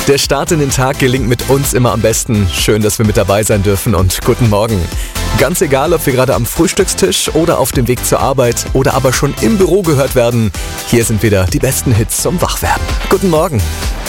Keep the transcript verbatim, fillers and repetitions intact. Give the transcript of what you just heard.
Der Start in den Tag gelingt mit uns immer am besten. Schön, dass wir mit dabei sein dürfen und guten Morgen. Ganz egal, ob wir gerade am Frühstückstisch oder auf dem Weg zur Arbeit oder aber schon im Büro gehört werden, hier sind wieder die besten Hits zum Wachwerden. Guten Morgen.